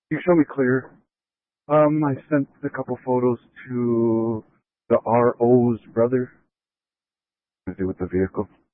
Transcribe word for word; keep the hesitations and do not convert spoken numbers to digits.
You show me clear. Um, I sent a couple photos to the R O's brother. What to do with the vehicle?